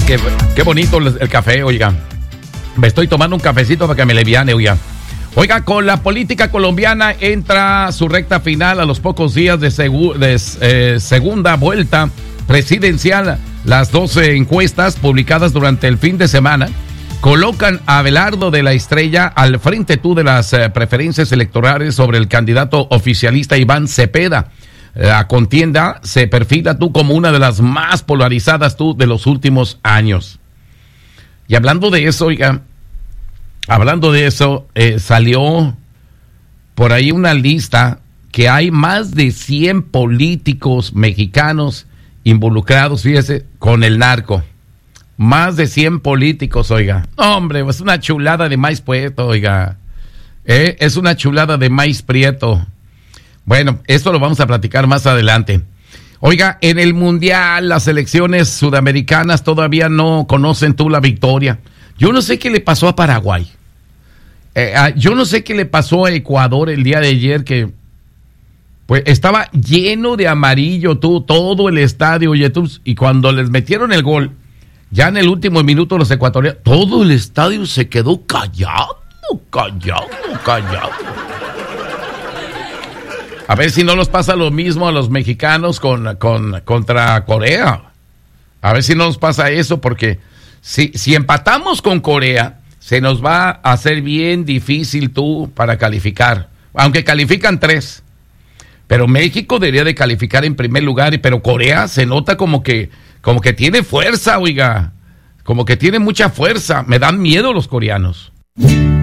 Qué bonito el café, oiga. Me estoy tomando un cafecito para que me aliviane, oiga. Oiga, con la política colombiana entra su recta final a los pocos días de segunda vuelta presidencial. Las 12 encuestas publicadas durante el fin de semana colocan a Abelardo de la Estrella al frente de las preferencias electorales sobre el candidato oficialista Iván Cepeda. La contienda se perfila como una de las más polarizadas de los últimos años. Y hablando de eso, oiga, salió por ahí una lista que hay más de 100 políticos mexicanos involucrados, fíjese, con el narco. Más de 100 políticos, oiga. Hombre, es una chulada de maíz prieto, oiga. Es una chulada de maíz prieto. Bueno, esto lo vamos a platicar más adelante. Oiga, en el Mundial, las selecciones sudamericanas todavía no conocen la victoria. Yo no sé qué le pasó a Paraguay. Yo no sé qué le pasó a Ecuador el día de ayer, que pues estaba lleno de amarillo, todo el estadio, oye, y cuando les metieron el gol, ya en el último minuto los ecuatorianos, todo el estadio se quedó callado. A ver si no nos pasa lo mismo a los mexicanos contra Corea. A ver si no nos pasa eso, porque si empatamos con Corea, se nos va a hacer bien difícil para calificar. Aunque califican 3. Pero México debería de calificar en primer lugar, pero Corea se nota como que tiene fuerza, oiga. Como que tiene mucha fuerza. Me dan miedo los coreanos.